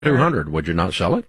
200, would you not sell it?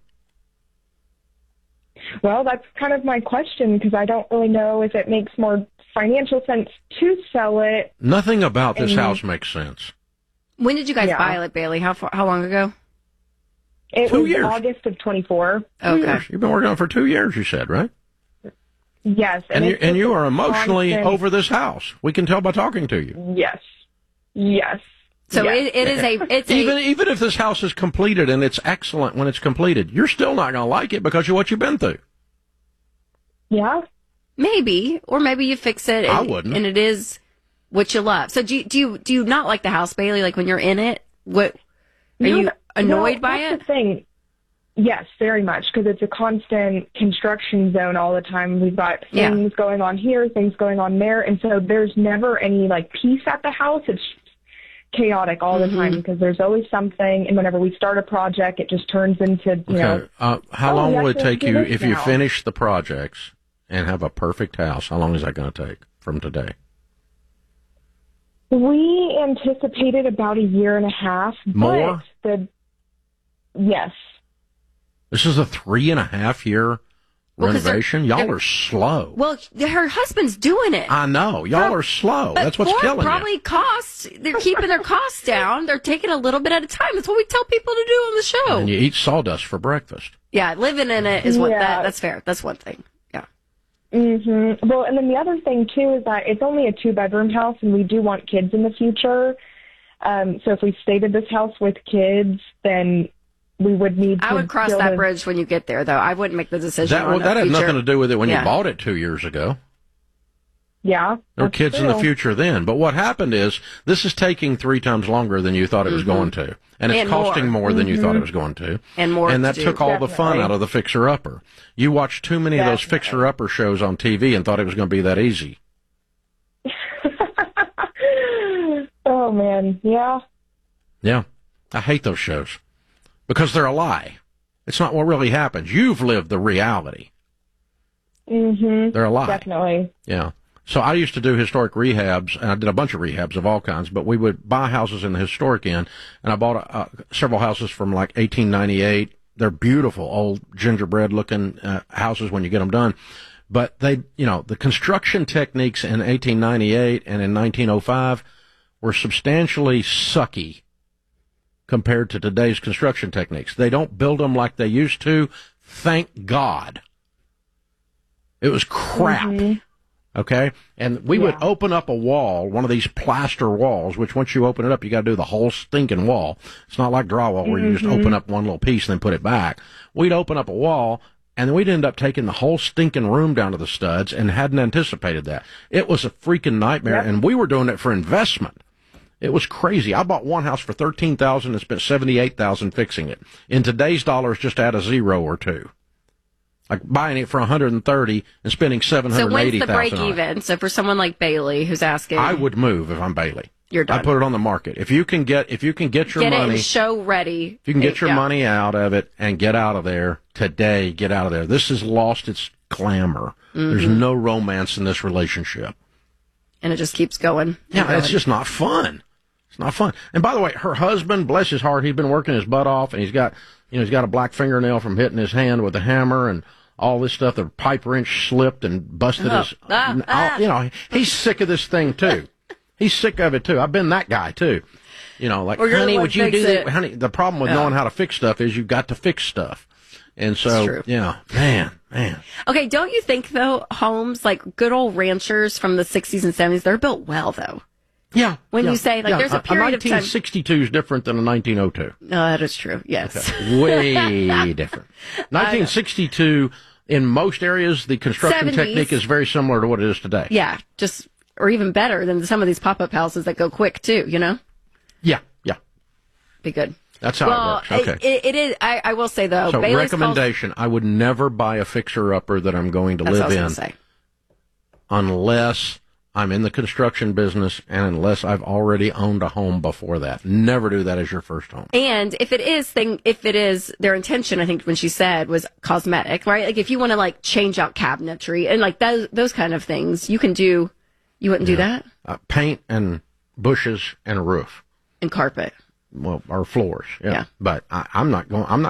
Well, that's kind of my question, because I don't really know if it makes more financial sense to sell it. Nothing about this house makes sense. When did you guys buy it, Bailey? How long ago? It 2 was years. August of 24. Okay. You've been working on it for 2 years, you said, right? Yes. And you are emotionally over this house. We can tell by talking to you. Yes. Yes. So yes. Even if this house is completed and it's excellent when it's completed, you're still not going to like it because of what you've been through. Yeah. Maybe, or maybe you fix it. I wouldn't. And it is what you love. So do you not like the house, Bailey? Like when you're in it, are you annoyed by it? That's the thing. Yes, very much, because it's a constant construction zone all the time. We've got things going on here, things going on there, and so there's never any peace at the house. It's chaotic all the time because there's always something, and whenever we start a project, it just turns into how long will it take you if you finish the projects and have a perfect house? How long is that going to take from today? We anticipated about 1.5 years. More? Yes. This is a 3.5 year renovation? Y'all are slow. Well, her husband's doing it. I know. Y'all are slow. That's what's killing probably you. Costs. They're keeping their costs down. They're taking a little bit at a time. That's what we tell people to do on the show. And you eat sawdust for breakfast. Yeah, living in it is that's fair. That's one thing. Yeah. Mm-hmm. Well, and then the other thing, too, is that it's only a 2-bedroom house, and we do want kids in the future. So if we stayed in this house with kids, then we would need to... I would cross that bridge when you get there, though. I wouldn't make the decision that had nothing to do with it when you bought it 2 years ago. Yeah. There were kids in the future then. But what happened is, this is taking 3 times longer than you thought it was going to. And it's costing more than you thought it was going to. And more. And that took all the fun out of the fixer-upper. You watched too many of those fixer-upper shows on TV and thought it was going to be that easy. Oh, man. Yeah. Yeah. I hate those shows. Because they're a lie. It's not what really happens. You've lived the reality. Mm-hmm. They're a lie. Definitely. Yeah. So I used to do historic rehabs, and I did a bunch of rehabs of all kinds, but we would buy houses in the historic end, and I bought several houses from 1898. They're beautiful, old gingerbread-looking houses when you get them done. But the construction techniques in 1898 and in 1905 were substantially sucky compared to today's construction techniques. They don't build them like they used to. Thank God. It was crap. Mm-hmm. Okay? And we would open up a wall, one of these plaster walls, which once you open it up, you got to do the whole stinking wall. It's not like drywall where you just open up one little piece and then put it back. We'd open up a wall, and then we'd end up taking the whole stinking room down to the studs and hadn't anticipated that. It was a freaking nightmare, and we were doing it for investment. It was crazy. I bought one house for $13,000 and spent $78,000 fixing it. In today's dollars, just add a zero or two. Like buying it for $130 and spending $780,000. So when's the break even? So for someone like Bailey who's asking, I would move if I'm Bailey. You're done. I put it on the market. If you can get your money, it show ready. If you can get your money out of it and get out of there today, get out of there. This has lost its glamour. Mm-hmm. There's no romance in this relationship, and it just keeps going. Yeah, it's just not fun. It's not fun. And by the way, her husband, bless his heart, he's been working his butt off, and he's got a black fingernail from hitting his hand with a hammer and all this stuff. The pipe wrench slipped and busted his. He's sick of this thing too. He's sick of it too. I've been that guy too. Honey, would you do that? Honey, the problem with knowing how to fix stuff is you've got to fix stuff. And so, man. Okay, don't you think though, homes like good old ranchers from the 60s and 70s, they're built well though. Yeah. When you say, there's a period of time. 1962 is different than a 1902. No, that is true. Yes. Okay. Way different. 1962, in most areas, the construction 70s. Technique is very similar to what it is today. Yeah. Or even better than some of these pop-up houses that go quick, too, Yeah. Be good. That's how it works. Okay. It is. I will say, though. So, recommendation, I would never buy a fixer-upper that I'm going to live in unless I'm in the construction business and unless I've already owned a home before that. Never do that as your first home. And if it is their intention, I think when she said was cosmetic, right? Like if you want to change out cabinetry and those kind of things, you can do. You wouldn't do that? Paint and bushes and a roof. And carpet. or floors. Yeah. But I'm not